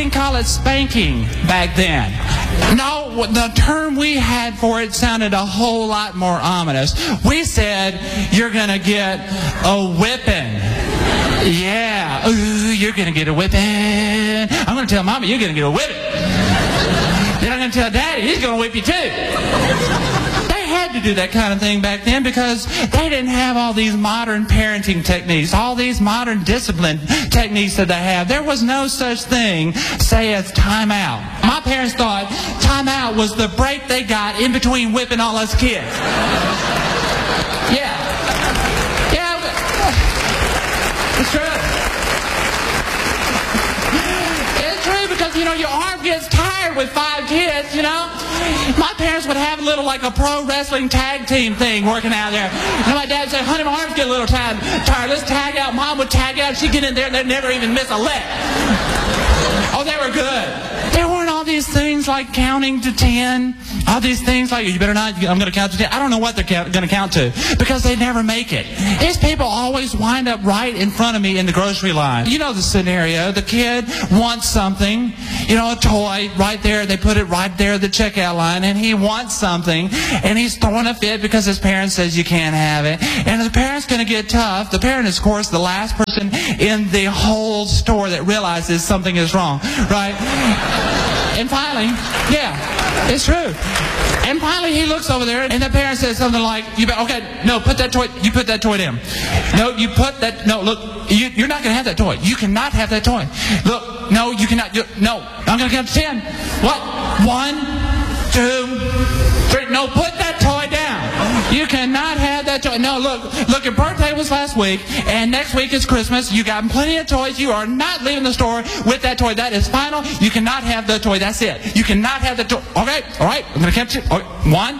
didn't call it spanking back then. No, the term we had for it sounded a whole lot more ominous. We said, you're going to get a whipping. Yeah, ooh, you're going to get a whipping. I'm going to tell Mama, you're going to get a whipping. Then I'm going to tell Daddy, he's going to whip you too. They had to do that kind of thing back then because they didn't have all these modern parenting techniques, all these modern discipline techniques that they have. There was no such thing, say, as time out. My parents thought time out was the break they got in between whipping all us kids. Yeah. It's true. It's true because, you know, your arm gets tired with 5 kids, you know. My parents would have a little, like a pro wrestling tag team thing working out there. And my dad would say, honey, my arms get a little tired. Let's tag out. Mom would tag out. She'd get in there and they'd never even miss a leg. Oh, they were good. There weren't all these things like counting to 10. All these things like, you better not, I'm going to count to 10. I don't know what they're going to count to because they never make it. These people always wind up right in front of me in the grocery line. You know the scenario. The kid wants something, you know, a toy right there. They put it right there at the checkout line and he wants something and he's throwing a fit because his parent says you can't have it. And the parent's going to get tough. The parent is, of course, the last person in the whole store that realizes something is wrong, right? And finally, yeah, it's true. And finally he looks over there and the parent says something like, okay, no, put that toy, you put that toy down. No, you put that, no, look, you're not going to have that toy. You cannot have that toy. Look, no, you cannot, no, I'm going to count to 10. What? 1, 2, 3, no, put that toy down. You cannot have that toy. No, look, your birthday was last week, and next week is Christmas. You got plenty of toys. You are not leaving the store with that toy. That is final. You cannot have the toy. That's it. You cannot have the toy. Okay, all right. I'm going to count you. Okay. 1,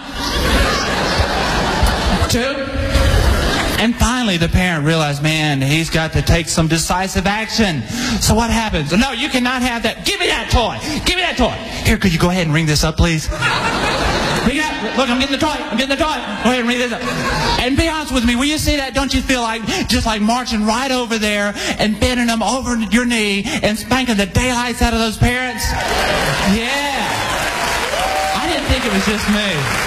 2. And finally, the parent realized, man, he's got to take some decisive action. So what happens? No, you cannot have that. Give me that toy. Give me that toy. Here, could you go ahead and ring this up, please? Look, I'm getting the toy. I'm getting the toy. Go ahead and ring this up. And be honest with me, when you see that, don't you feel like just like marching right over there and bending them over your knee and spanking the daylights out of those parents? Yeah. I didn't think it was just me.